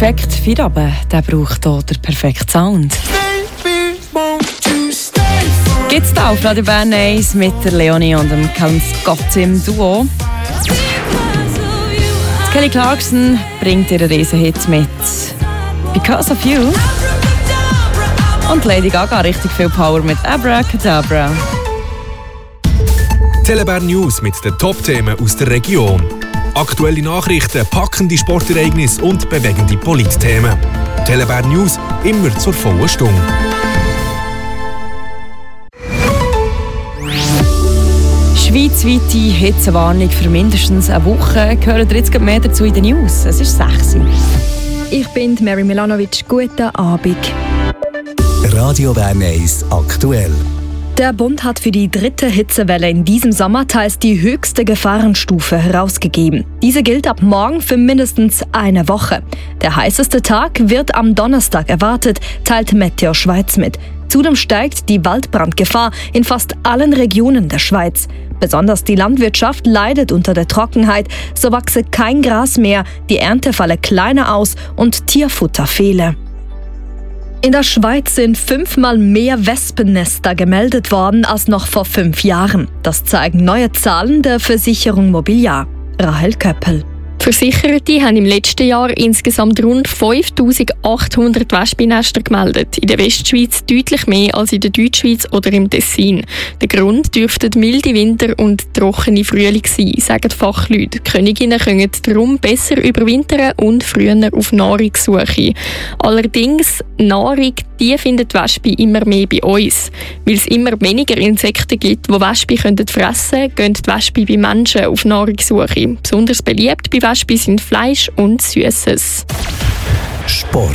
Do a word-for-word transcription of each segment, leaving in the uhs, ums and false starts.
perfekt Feierabend, der braucht hier den perfekten Sound. Gibt's da auf Radio Bern eins mit der Leonie und dem Callum Scott im Duo. Kelly Clarkson bringt ihren Riesenhit mit «Because of You». Und Lady Gaga richtig viel Power mit «Abracadabra». Telebern News mit den Top-Themen aus der Region. Aktuelle Nachrichten, packende Sportereignisse und bewegende Politthemen. Telebern News immer zur vollen Stunde. Schweizweite Hitzewarnung für mindestens eine Woche. Hören ihr jetzt mehr dazu in den News? Es ist sechs Uhr. Ich bin Mary Milanovic. Guten Abend. Radio Bern eins aktuell. Der Bund hat für die dritte Hitzewelle in diesem Sommer teils die höchste Gefahrenstufe herausgegeben. Diese gilt ab morgen für mindestens eine Woche. Der heißeste Tag wird am Donnerstag erwartet, teilt Meteo Schweiz mit. Zudem steigt die Waldbrandgefahr in fast allen Regionen der Schweiz. Besonders die Landwirtschaft leidet unter der Trockenheit, so wachse kein Gras mehr, die Ernte falle kleiner aus und Tierfutter fehle. In der Schweiz sind fünfmal mehr Wespennester gemeldet worden als noch vor fünf Jahren. Das zeigen neue Zahlen der Versicherung Mobiliar. Rahel Köppel. Versicherte haben im letzten Jahr insgesamt rund fünftausendachthundert Wespennester gemeldet. In der Westschweiz deutlich mehr als in der Deutschschweiz oder im Tessin. Der Grund dürften milde Winter und trockene Frühling sein, sagen Fachleute. Die Königinnen können darum besser überwintern und früher auf Nahrungssuche. Allerdings, Nahrung, die finden die Wespen immer mehr bei uns. Weil es immer weniger Insekten gibt, die Wespen fressen können, gehen die Wespen bei Menschen auf Nahrungssuche. Besonders beliebt bei Wespen sind Fleisch und Süßes. Sport.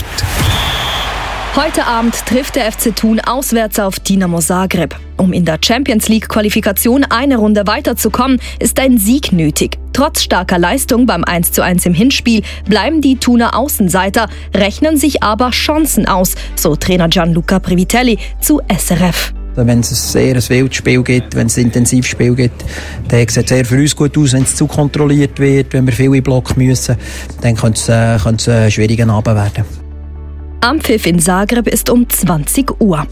Heute Abend trifft der F C Thun auswärts auf Dinamo Zagreb. Um in der Champions League Qualifikation eine Runde weiterzukommen, ist ein Sieg nötig. Trotz starker Leistung beim eins zu eins im Hinspiel bleiben die Thuner Außenseiter, rechnen sich aber Chancen aus, so Trainer Gianluca Privitelli zu S R F. Wenn es ein sehr wildes Spiel gibt, wenn es ein intensives Spiel gibt, dann sieht es sehr für uns gut aus, wenn es zu kontrolliert wird, wenn wir viel in Block müssen, dann könnte es, äh, könnte es ein schwieriger Abend werden. Anpfiff in Zagreb ist um zwanzig Uhr.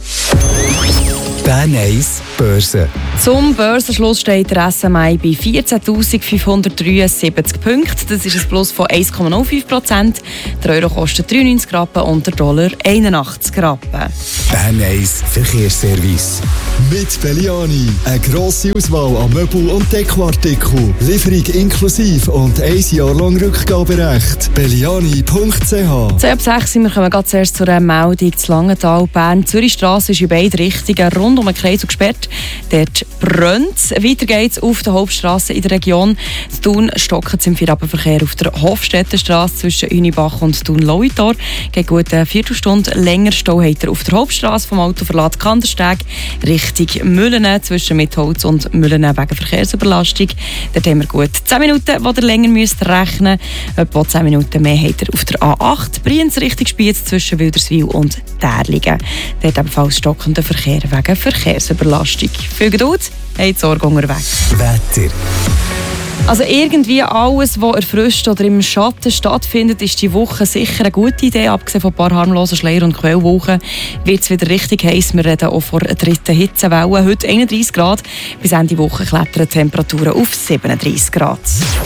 Bern eins Börse. Zum Börsenschluss steht der S M I bei vierzehntausendfünfhundertdreiundsiebzig Punkten. Das ist ein Plus von eins Komma null fünf Prozent. Der Euro kostet dreiundneunzig Rappen und der Dollar einundachtzig Rappen. Bern eins Verkehrsservice. Mit Belliani. Eine grosse Auswahl an Möbel- und Dekoartikeln. Lieferung inklusive und ein Jahr lang Rückgaberecht. belliani punkt c h. zwei ab sechs wir kommen gerade zuerst zu einer Meldung zu Langenthal. Bern-Zürich-Strasse ist in beide Richtungen rund um den Kreis gesperrt. Dort brennt. Weiter geht's auf der Hauptstrasse in der Region. In Thun stockt es im Feierabendverkehr auf der Hofstettenstrasse zwischen Hünibach und Thun-Lauitor. Geht gut eine Viertelstunde länger. Stau hat er auf der Hauptstrasse vom Autoverlad Kandersteg Richtung Müllene zwischen Mitholz und Müllene wegen Verkehrsüberlastung. Dort haben wir gut zehn Minuten, die ihr länger müsst rechnen müsst. Etwa zehn Minuten mehr hat er auf der A acht Brienz Richtung Spiez zwischen Wilderswil und Därlingen. Dort ebenfalls stockender Verkehr wegen Verkehrsüberlastung. Viel Geduld, habt Sorge unterwegs. Wetter. Also irgendwie alles, was erfrischt oder im Schatten stattfindet, ist die Woche sicher eine gute Idee. Abgesehen von ein paar harmlosen Schleier- und Quellwochen wird es wieder richtig heiß. Wir reden auch von einer dritten Hitzewelle. Heute einunddreissig Grad. Bis Ende Woche klettern Temperaturen auf siebenunddreissig Grad.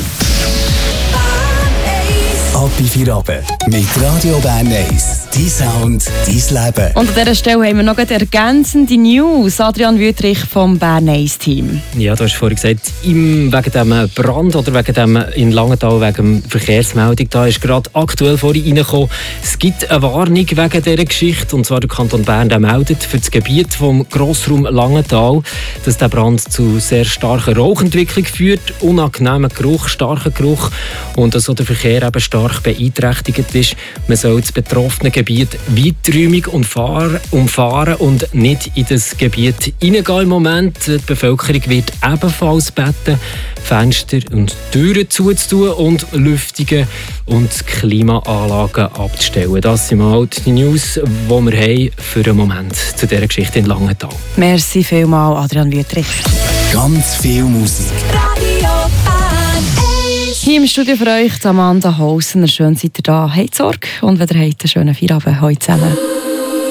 Ab in Feierabend mit Radio Bern eins. Dein Sound, dein Leben. Und an dieser Stelle haben wir noch ergänzende News. Adrian Wüthrich vom Bern eins Team. Ja, du hast vorhin gesagt, im, wegen dem Brand oder wegen dem in Langenthal, wegen der Verkehrsmeldung, da ist gerade aktuell vorhin reingekommen, es gibt eine Warnung wegen dieser Geschichte. Und zwar der Kanton Bern, der meldet für das Gebiet vom Grossraum Langenthal, dass der Brand zu sehr starker Rauchentwicklung führt, unangenehmen Geruch, starken Geruch und dass so der Verkehr eben stark beeinträchtigt ist. Man soll das betroffene Gebiet weiträumig umfahren, umfahren und nicht in das Gebiet hineingehen im Moment. Die Bevölkerung wird ebenfalls beten, Fenster und Türen zuzutun und Lüftungen und Klimaanlagen abzustellen. Das sind mal die News, die wir haben für einen Moment zu dieser Geschichte in Langenthal. Merci vielmals, Adrian Wüthrich. Ganz viel Musik. Radio Bern eins. Hier im Studio für euch Amanda Hausener. Schön seid ihr da. Habt Sorge und wenn ihr habt, einen schönen Feierabend heute zusammen.